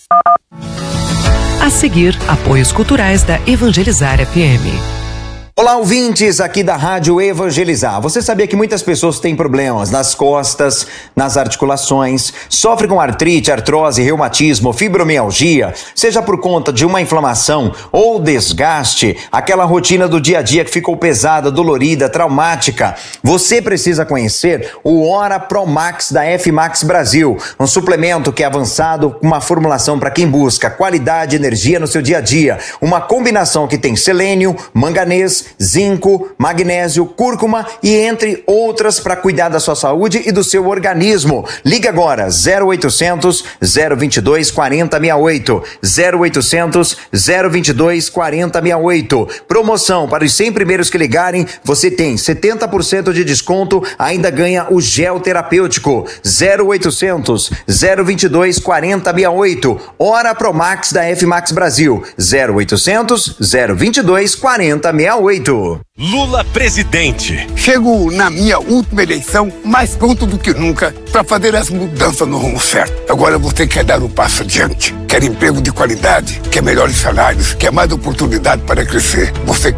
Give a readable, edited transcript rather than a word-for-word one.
A seguir, apoios culturais da Evangelizar FM. Olá, ouvintes aqui da Rádio Evangelizar. Você sabia que muitas pessoas têm problemas nas costas, nas articulações, sofrem com artrite, artrose, reumatismo, fibromialgia, seja por conta de uma inflamação ou desgaste, aquela rotina do dia a dia que ficou pesada, dolorida, traumática. Você precisa conhecer o Ora Pro Max da F-Max Brasil, um suplemento que é avançado com uma formulação para quem busca qualidade e energia no seu dia a dia. Uma combinação que tem selênio, manganês, zinco, magnésio, cúrcuma e entre outras para cuidar da sua saúde e do seu organismo. Liga agora 0800 022 4068, 0800 022 4068. Promoção para os 100 primeiros que ligarem, você tem 70% de desconto, ainda ganha o gel terapêutico. 0800 022 4068. Ora Pro Max da F-Max Brasil. 0800 022 4068. Lula presidente. Chego na minha última eleição mais pronto do que nunca para fazer as mudanças no rumo certo. Agora você quer dar um passo adiante, quer emprego de qualidade, quer melhores salários, quer mais oportunidade para crescer. Você